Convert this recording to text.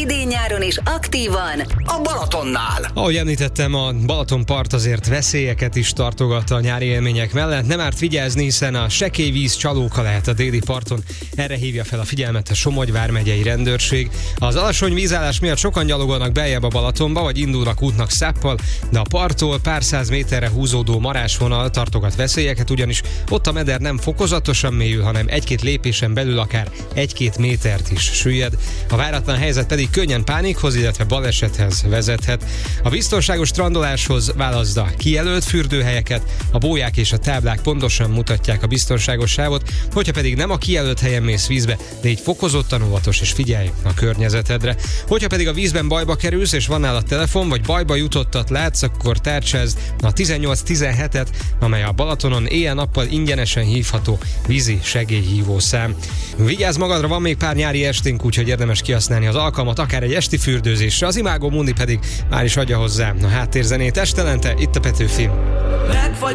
idén-nyáron is aktívan a Balatonnál. Ahogy említettem, a Balatonpart azért veszélyeket is tartogat a nyári élmények mellett. Nem árt vigyázni, hiszen a sekély víz csalóka lehet a déli parton. Erre hívja fel a figyelmet a Somogy vármegyei rendőrség. Az alacsony vízállás miatt sokan gyalogolnak beljebb a Balatonba, vagy indulnak útnak száppal, de a parttól pár száz méterre húzódó marásvonal tartogat veszélyeket, ugyanis ott a meder nem fokozatosan mélyül, hanem egy-két lépésen belül akár 1-2 métert is süllyed. A váratlan helyzet pedig könnyen pánikhoz, illetve balesethez vezethet. A biztonságos strandoláshoz válaszd a kijelölt fürdőhelyeket, a bóják és a táblák pontosan mutatják a biztonságos sávot, hogyha pedig nem a kijelölt helyen mész vízbe, légy fokozottan óvatos és figyelj a környezetedre. Hogyha pedig a vízben bajba kerülsz és van nálad telefon, vagy bajba jutottat látsz, akkor tárcsázd a 1817-et, amely a Balatonon éjjel-nappal ingyenesen hívható vízi segélyhívó szám. Vigyázz magadra, van még pár nyári esténk, úgyhogy érdemes kihasználni az alkalmat, akár egy esti fürdőzésre. Az Imago Mundi pedig már is adja hozzá a háttérzenét estelente, itt a Petőfi. Meg vagy